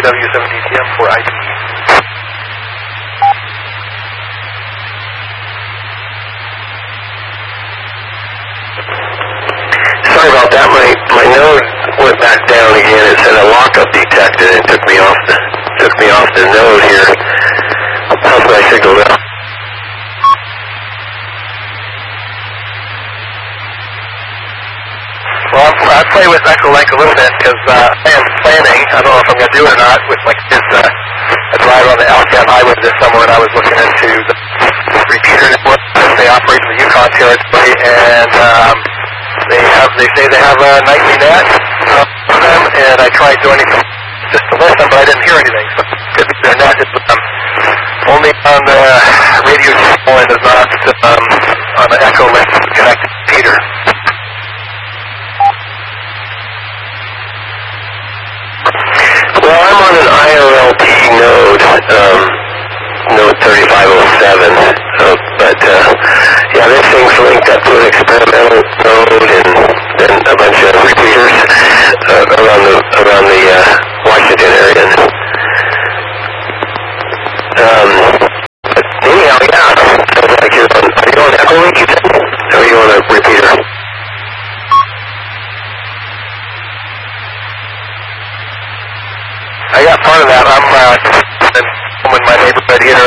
KW7DTM for ID. Sorry about that. My node went back down again. It said a lockup detected. It took me off the node here. How's my signal now? Well, I play with Echolink a little bit because I am planning, I don't know if I'm going to do it or not, with my kids, a drive on the LCAP highway this summer, and I was looking into the repeater network that they operate in the Yukon Territory, and they say they have a nightly net for them, and I tried doing it just to listen, but I didn't hear anything, so it could be their net is only on the radio channel and is not on the Echolink connected repeater. Well, I'm on an IRLP node, node 3507, but yeah, this thing's linked up to an experimental node and then a bunch of repeaters around the Washington area. But anyhow, yeah, sounds like are you on Echolink, you said? Or are you on a repeater? Yeah, part of that. I'm in my neighborhood here.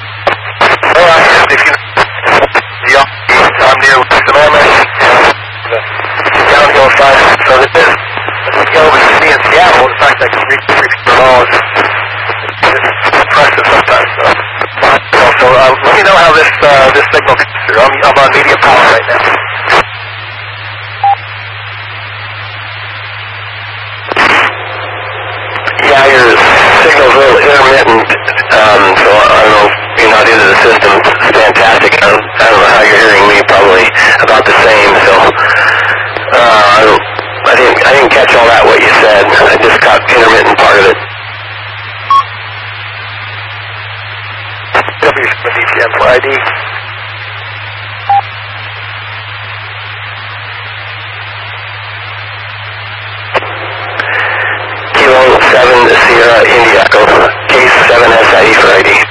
If you know, I'm near Sonoma, the downhill side, so that there's over to see in Seattle. In fact, I can reach it all. It's impressive sometimes. So let me know how this signal comes through. I'm on medium power right now. Yeah, your signal's a little intermittent, so I don't know if you're not into the system. It's fantastic. I don't know how you're hearing me, probably about the same, so I didn't catch all that, what you said. I just got intermittent part of it. KW7DTM for ID. Kilo 7 Sierra India Echo, case 7 SIE for ID.